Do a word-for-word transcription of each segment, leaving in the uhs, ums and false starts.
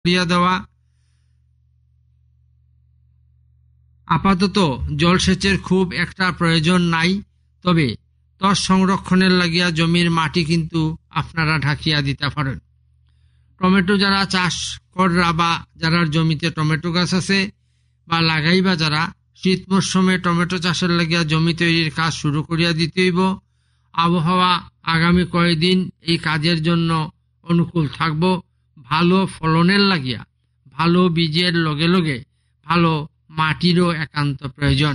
করিয়া দেওয়া। আপাতত জলসেচের খুব একটা প্রয়োজন নাই, তবে তৎ সংরক্ষণের লাগিয়া জমির মাটি কিন্তু আপনারা ঢাকিয়া দিতে পারেন। টমেটো যারা চাষ কররা বা যারা জমিতে টমেটো গাছ আছে বা লাগাইবা যারা, শীত মৌসুমে টমেটো চাষের লাগিয়া জমি তৈরির কাজ শুরু করিয়া দিতে হইব। আবহাওয়া আগামী কয়েকদিন এই কাজের জন্য অনুকূল থাকব। ভালো ফলনের লাগিয়া ভালো বীজের লগে লগে ভালো মাটিরও একান্ত প্রয়োজন।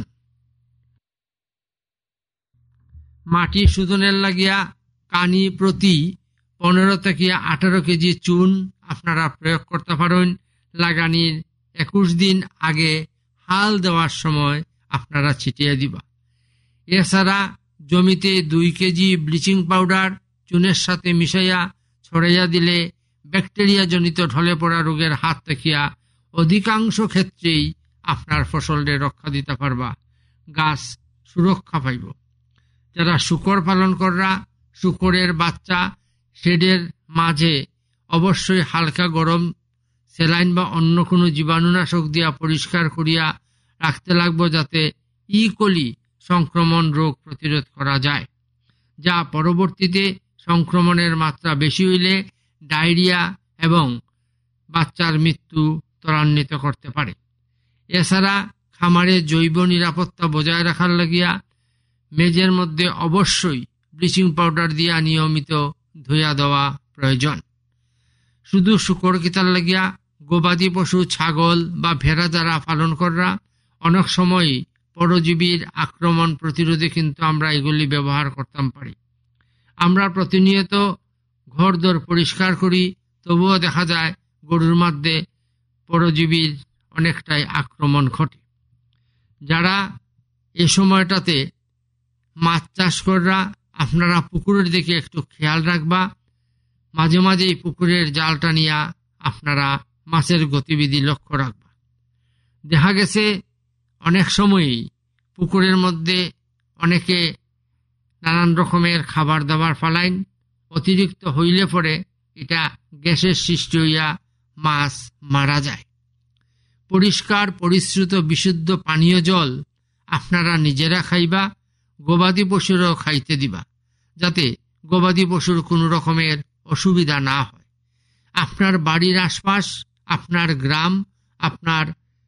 মাটি শোধনের লাগিয়া কানি প্রতি পনেরো থেকে আঠারো কেজি চুন আপনারা প্রয়োগ করতে পারেন। লাগানির একুশ দিন আগে হাল দেওয়ার সময় আপনারা ছিটিয়ে দিবা। এছাড়া জমিতে দুই কেজি ব্লিচিং পাউডার চুনের সাথে মিশাইয়া ছড়াইয়া দিলে ব্যাকটেরিয়া জনিত ঢলে পড়া রোগের হাত থেকে অধিকাংশ ক্ষেত্রেই আপনার ফসলের রক্ষা দিতে পারবা, গাছ সুরক্ষা পাইব। যারা শূকর পালন কররা, শূকরের বাচ্চা শেডের মাঝে অবশ্যই হালকা গরম স্যালাইন বা অন্য কোনো জীবাণুনাশক দিয়া পরিষ্কার করিয়া রাখতে লাগবো, যাতে ই কোলি সংক্রমণ রোগ প্রতিরোধ করা যায়, যা পরবর্তীতে সংক্রমণের মাত্রা বেশি হইলে ডায়রিয়া এবং বাচ্চার মৃত্যু ত্বরান্বিত করতে পারে। এছাড়া খামারে জৈব নিরাপত্তা বজায় রাখার লাগিয়া মেজের মধ্যে অবশ্যই ব্লিচিং পাউডার দিয়া নিয়মিত ধুইয়া দেওয়া প্রয়োজন। শুধু শূকর কিতার লাগিয়া গবাদি পশু ছাগল বা ভেড়া যারা পালন কররা, অনেক সময় পরজীবীর আক্রমণ প্রতিরোধে কিন্তু আমরা এগুলি ব্যবহার করতাম পারি। আমরা প্রতিনিয়ত ঘরদোর পরিষ্কার করি, তবুও দেখা যায় গরুর মধ্যে পরজীবীর অনেকটাই আক্রমণ ঘটে। যারা এ সময়টাতে মাছ চাষ কররা, আপনারা পুকুরের দিকে একটু খেয়াল রাখবা। মাঝে মাঝেই পুকুরের জালটা নিয়ে আপনারা মাছের গতিবিধি লক্ষ্য রাখবা। দেখা গেছে অনেক সময়ই পুকুরের মধ্যে অনেকে নানান রকমের খাবার দাবার ফালাইন, অতিরিক্ত হইলে পরে এটা গ্যাসের সৃষ্টি হইয়া মাছ মারা যায়। পরিষ্কার পরিশ্রুত বিশুদ্ধ পানীয় জল আপনারা নিজেরা খাইবা, গবাদি পশুরও খাইতে দিবা, যাতে গবাদি পশুর কোনো রকমের অসুবিধা না হয়। আপনার বাড়ির আশপাশ, আপনার গ্রাম, আপনার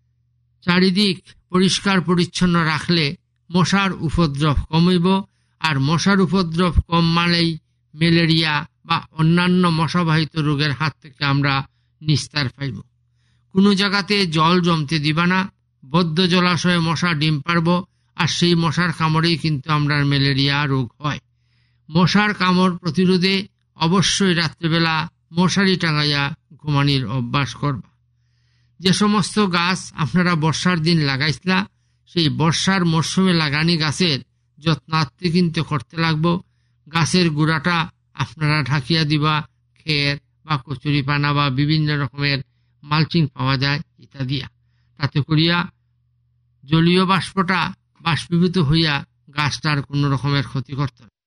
চারিদিক পরিষ্কার পরিচ্ছন্ন রাখলে মশার উপদ্রব কমিব। আর মশার উপদ্রব কম মানেই ম্যালেরিয়া বা অন্যান্য মশাবাহিত রোগের হাত থেকে আমরা নিস্তার পাইব। কোনো জায়গাতে জল জমতে দিবা না। বদ্ধ জলাশয়ে মশা ডিম পারব, আর সেই মশার কামড়েই কিন্তু আমরা ম্যালেরিয়া রোগ হয়। মশার কামড় প্রতিরোধে অবশ্যই রাত্রিবেলা মশারি টাঙাইয়া ঘুমানির অভ্যাস করবা। যে সমস্ত গাছ আপনারা বর্ষার দিন লাগাইছিলা, সেই বর্ষার মরশুমে লাগানি গাছের যত্নার্থে কিন্তু করতে লাগবো। গাছের গুড়াটা আপনারা ঢাকিয়া দিবা, খের বা কচুরি পানা বা বিভিন্ন রকমের মালচিং পাওয়া যায় ইত্যাদি, তাতে করিয়া জলীয় বাষ্পটা বাষ্পীভূত হইয়া গাছটার কোনো রকমের ক্ষতি করতে